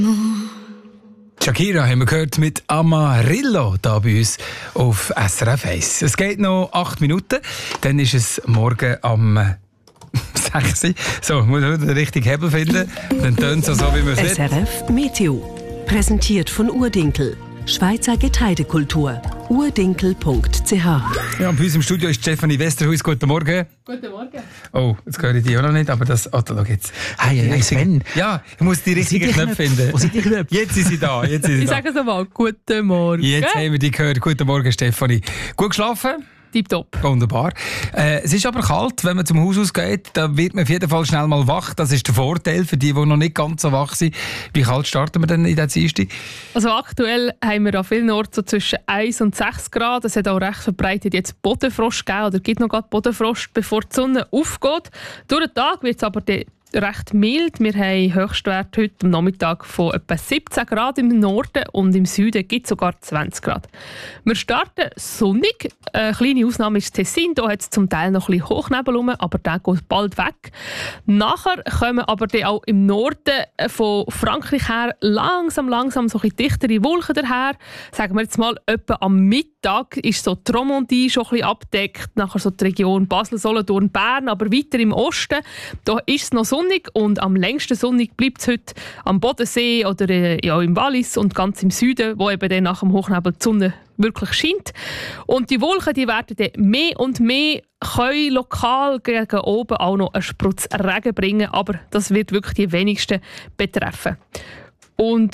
Shakira haben wir gehört mit Amarillo da bei uns auf SRF 1. Es geht noch 8 Minuten, dann ist es morgen am 6 Uhr. So, muss ich den richtigen Hebel finden. Dann tönt es so, wie man es will. SRF Meteo. Präsentiert von Urdinkel. Schweizer Getreidekultur. urdinkel.ch. Ja, und bei uns im Studio ist Stefanie Westerhuis. Guten Morgen. Guten Morgen. Oh, jetzt höre ich die auch noch nicht, aber das... Oh, da geht's. Hey, Sven. Ja, ich muss die richtigen Knöpfe finden. Wo sind die Knöpfe? Jetzt sind sie da. Ich sage es einmal. Guten Morgen. Jetzt haben wir die gehört. Guten Morgen, Stefanie. Gut geschlafen? Tipptopp. Wunderbar. Es ist aber kalt, wenn man zum Haus ausgeht. Da wird man auf jeden Fall schnell mal wach. Das ist der Vorteil für die noch nicht ganz so wach sind. Wie kalt starten wir denn in der Dienstag? Also aktuell haben wir an vielen Orten so zwischen 1 und 6 Grad. Es hat auch recht verbreitet jetzt Bodenfrost gegeben, oder gibt noch gerade Bodenfrost, bevor die Sonne aufgeht. Durch den Tag wird es aber recht mild. Wir haben Höchstwerte heute am Nachmittag von etwa 17 Grad im Norden und im Süden gibt es sogar 20 Grad. Wir starten sonnig. Eine kleine Ausnahme ist Tessin. Da hat es zum Teil noch ein bisschen Hochnebel rum, aber der geht bald weg. Nachher kommen aber dann auch im Norden von Frankreich her langsam so ein bisschen dichtere Wolken daher. Sagen wir jetzt mal, etwa am Mittag ist so die Romandie schon ein bisschen abgedeckt. Nachher so die Region Basel, Solothurn, Bern, aber weiter im Osten. Da ist es noch sonnig und am längsten sonnig bleibt es heute am Bodensee oder im Wallis und ganz im Süden, wo eben dann nach dem Hochnebel die Sonne wirklich scheint. Und die Wolken, die werden dann mehr und mehr können lokal gegen oben auch noch einen Sprutz Regen bringen, aber das wird wirklich die wenigsten betreffen. Und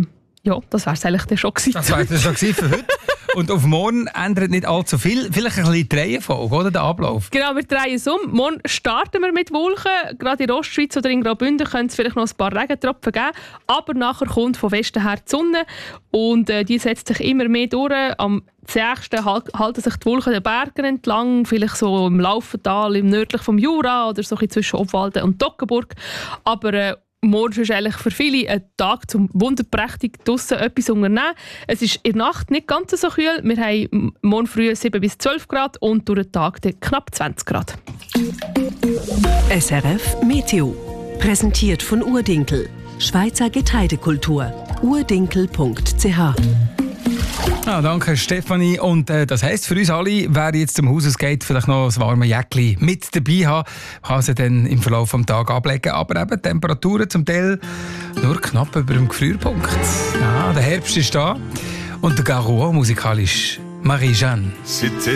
ja, das wäre es eigentlich dann schon gewesen. Das wäre es schon gewesen für heute. Und auf morgen ändert nicht allzu viel. Vielleicht ein bisschen die Reihenfolge, oder? Der Ablauf. Genau, wir drehen es um. Morgen starten wir mit Wolken. Gerade in der Ostschweiz oder in Graubünden könnte es vielleicht noch ein paar Regentropfen geben. Aber nachher kommt von Westen her die Sonne. Und die setzt sich immer mehr durch. Am 6. halten sich die Wolken den Bergen entlang. Vielleicht so im Laufental, im nördlich vom Jura oder so ein bisschen zwischen Obwalden und Toggenburg. Aber morgen ist eigentlich für viele ein Tag zum wunderprächtig draussen etwas unternehmen. Es ist in der Nacht nicht ganz so kühl. Wir haben morgen früh 7 bis 12 Grad und durch den Tag knapp 20 Grad. SRF Meteo. Präsentiert von Urdinkel. Schweizer Getreidekultur. urdinkel.ch. Ja, danke Stefanie. Und das heisst für uns alle, wer jetzt zum Haus geht, vielleicht noch ein warmes Jäckchen mit dabei haben, kann sie dann im Verlauf des Tages ablegen. Aber eben Temperaturen zum Teil nur knapp über dem Gefrierpunkt. Ja, der Herbst ist da und der Garo musikalisch Marie-Jeanne.